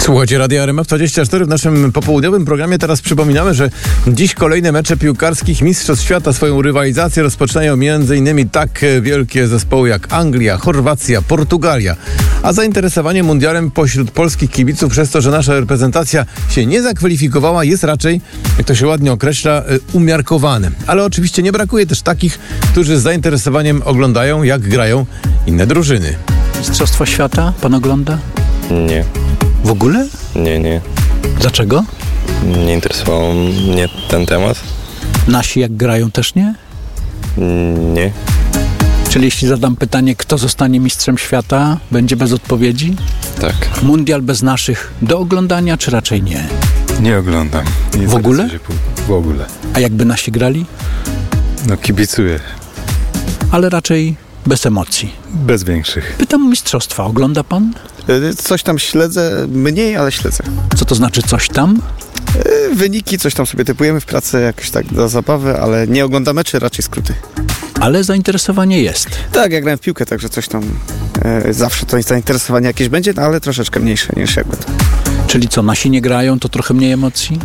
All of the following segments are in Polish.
Słuchajcie, Radia RMF24 w naszym popołudniowym programie. Teraz przypominamy, że dziś kolejne mecze piłkarskich Mistrzostw Świata. Swoją rywalizację rozpoczynają m.in. tak wielkie zespoły jak Anglia, Chorwacja, Portugalia. A zainteresowanie mundialem pośród polskich kibiców przez to, że nasza reprezentacja się nie zakwalifikowała, jest raczej, jak to się ładnie określa, umiarkowane. Ale oczywiście nie brakuje też takich, którzy z zainteresowaniem oglądają, jak grają inne drużyny. Mistrzostwa Świata pan ogląda? Nie. W ogóle? Nie. Dlaczego? Nie interesował mnie ten temat. Nasi jak grają też nie? Nie. Czyli jeśli zadam pytanie, kto zostanie mistrzem świata, będzie bez odpowiedzi? Tak. Mundial bez naszych do oglądania, czy raczej nie? Nie oglądam. Nie W ogóle? W ogóle. A jakby nasi grali? No kibicuję. Ale raczej bez emocji. Bez większych. Pytam o mistrzostwa. Ogląda pan? Coś tam śledzę, mniej, ale śledzę. Co to znaczy coś tam? Wyniki, coś tam sobie typujemy w pracy, jakoś tak dla zabawy, ale nie oglądam meczy, raczej skróty. Ale zainteresowanie jest. Tak, ja grałem w piłkę, także coś tam zawsze to zainteresowanie jakieś będzie, no, ale troszeczkę mniejsze niż jakby to. Czyli co, nasi nie grają, to trochę mniej emocji?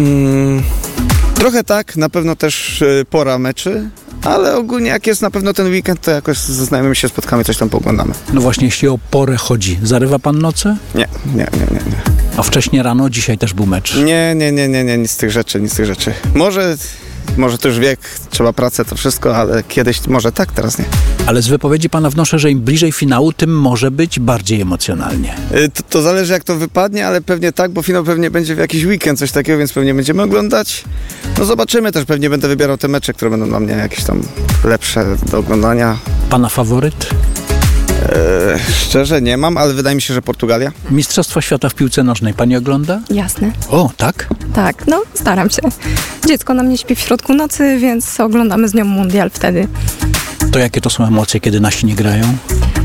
Trochę tak, na pewno też pora meczy, ale ogólnie jak jest na pewno ten weekend, to jakoś ze znajomymi się spotkamy, coś tam pooglądamy. No właśnie, jeśli o porę chodzi, zarywa pan noce? Nie. A wcześnie rano, dzisiaj też był mecz. Nie, nic z tych rzeczy. Może to już wiek, trzeba pracę, to wszystko, ale kiedyś może tak, teraz nie. Ale z wypowiedzi pana wnoszę, że im bliżej finału, tym może być bardziej emocjonalnie. To zależy jak to wypadnie, ale pewnie tak, bo finał pewnie będzie w jakiś weekend, coś takiego, więc pewnie będziemy oglądać. No zobaczymy też, pewnie będę wybierał te mecze, które będą dla mnie jakieś tam lepsze do oglądania. Pana faworyt? Szczerze nie mam, ale wydaje mi się, że Portugalia. Mistrzostwa Świata w piłce nożnej pani ogląda? Jasne. O, tak? Tak, no staram się. Dziecko na mnie śpi w środku nocy, więc oglądamy z nią mundial wtedy. To jakie to są emocje, kiedy nasi nie grają?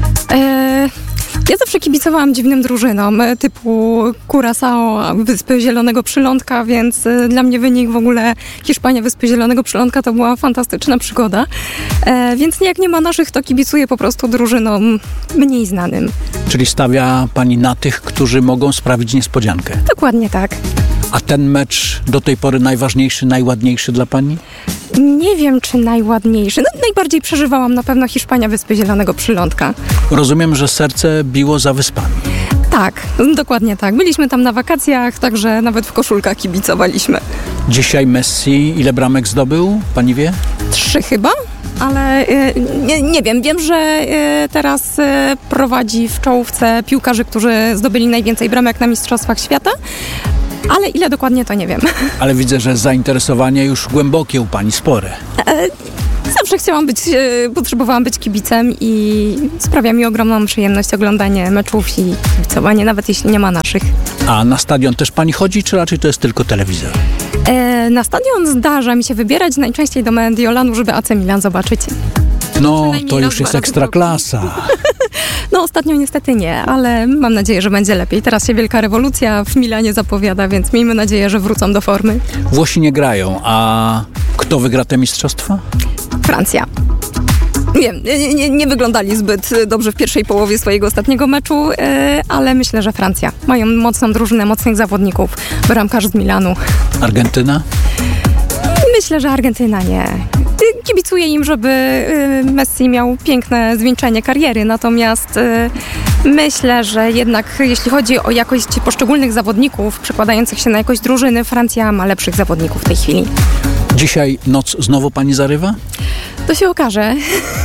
Ja zawsze kibicowałam dziwnym drużynom, typu Curaçao, Wyspy Zielonego Przylądka, więc dla mnie wynik w ogóle Hiszpania, Wyspy Zielonego Przylądka to była fantastyczna przygoda. Więc jak nie ma naszych, to kibicuję po prostu drużynom mniej znanym. Czyli stawia pani na tych, którzy mogą sprawić niespodziankę. Dokładnie tak. A ten mecz do tej pory najważniejszy, najładniejszy dla pani? Nie wiem, czy najładniejszy. No, najbardziej przeżywałam na pewno Hiszpania, Wyspy Zielonego Przylądka. Rozumiem, że serce biło za Wyspami. Tak, dokładnie tak. Byliśmy tam na wakacjach, także nawet w koszulkach kibicowaliśmy. Dzisiaj Messi ile bramek zdobył? Pani wie? 3 chyba, ale nie wiem. Wiem, że teraz prowadzi w czołówce piłkarzy, którzy zdobyli najwięcej bramek na Mistrzostwach Świata. Ale ile dokładnie, to nie wiem. Ale widzę, że zainteresowanie już głębokie u pani, spore. Zawsze potrzebowałam być kibicem i sprawia mi ogromną przyjemność oglądanie meczów i kibicowanie, nawet jeśli nie ma naszych. A na stadion też pani chodzi, czy raczej to jest tylko telewizor? Na stadion zdarza mi się wybierać najczęściej do Mediolanu, żeby AC Milan zobaczyć. No, to już jest ekstraklasa. No, ostatnio niestety nie, ale mam nadzieję, że będzie lepiej. Teraz się wielka rewolucja w Milanie zapowiada, więc miejmy nadzieję, że wrócą do formy. Włosi nie grają, a kto wygra te mistrzostwa? Francja. Wiem, nie wyglądali zbyt dobrze w pierwszej połowie swojego ostatniego meczu, ale myślę, że Francja. Mają mocną drużynę, mocnych zawodników. Bramkarz z Milanu. Argentyna? Myślę, że Argentyna nie. Kibicuję im, żeby Messi miał piękne zwieńczenie kariery, natomiast myślę, że jednak jeśli chodzi o jakość poszczególnych zawodników przekładających się na jakość drużyny, Francja ma lepszych zawodników w tej chwili. Dzisiaj noc znowu pani zarywa? To się okaże.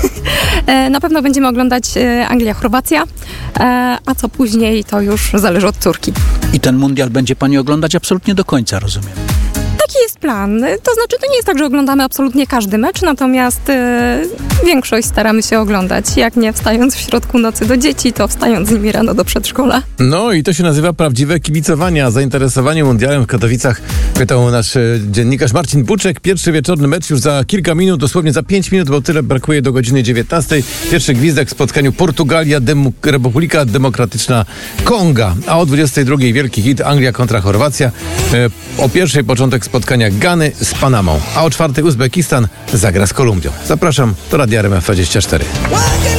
Na pewno będziemy oglądać Anglia-Chorwacja, a co później to już zależy od córki. I ten mundial będzie pani oglądać absolutnie do końca, rozumiem. Taki jest plan. To znaczy, to nie jest tak, że oglądamy absolutnie każdy mecz, natomiast większość staramy się oglądać. Jak nie wstając w środku nocy do dzieci, to wstając z nimi rano do przedszkola. No i to się nazywa prawdziwe kibicowanie, a zainteresowanie mundialem w Katowicach pytał nasz dziennikarz Marcin Buczek. Pierwszy wieczorny mecz już za kilka minut, dosłownie za 5 minut, bo tyle brakuje do godziny 19. Pierwszy gwizdek w spotkaniu Portugalia, Republika Demokratyczna Konga, a o 22 wielki hit Anglia kontra Chorwacja. O pierwszej początek spotkania Gany z Panamą, a o 4 Uzbekistan zagra z Kolumbią. Zapraszam do Radia RMF24.